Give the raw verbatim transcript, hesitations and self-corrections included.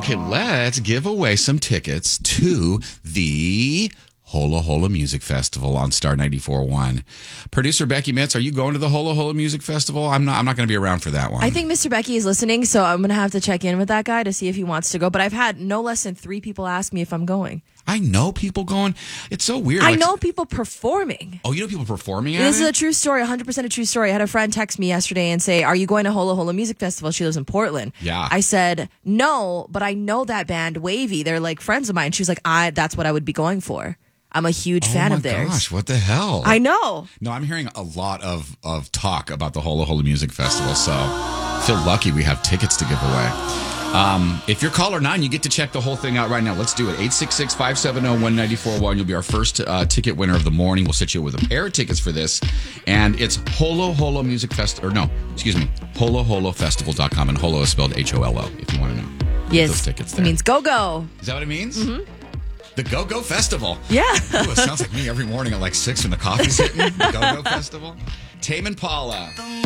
Okay, let's give away some tickets to the Hola Hola Music Festival on Star ninety-four point one. Producer Becky Mitz, are you going to the Hola Hola Music Festival? I'm not I'm not going to be around for that one. I think Mister Becky is listening, so I'm going to have to check in with that guy to see if he wants to go. But I've had no less than three people ask me if I'm going. I know people going. It's so weird. I Like, know people performing. Oh, you know people performing at This it? is a true story, one hundred percent a true story. I had a friend text me yesterday and say, are you going to Hola Hola Music Festival? She lives in Portland. Yeah. I said, no, but I know that band, Wavy. They're like friends of mine. She was like, I. that's what I would be going for. I'm a huge fan oh of theirs. Oh my gosh, what the hell? I know. No, I'm hearing a lot of, of talk about the Hola Hola Music Festival, so I feel lucky we have tickets to give away. Um, if you're caller nine, you get to check the whole thing out right now. Let's do it. eight six six, five seven zero, one nine four one. You'll be our first uh, ticket winner of the morning. We'll set you with a pair of tickets for this. And it's Holo Holo Music Fest, or no, excuse me, holo holo festival dot com. And Holo is spelled H O L O, if you want to know. Yes. Those tickets there. It means go go. Is that what it means? Mm-hmm. The Go Go Festival. Yeah. Ooh, it sounds like me every morning at like six when the coffee's hitting. The Go Go Festival. Tame Impala.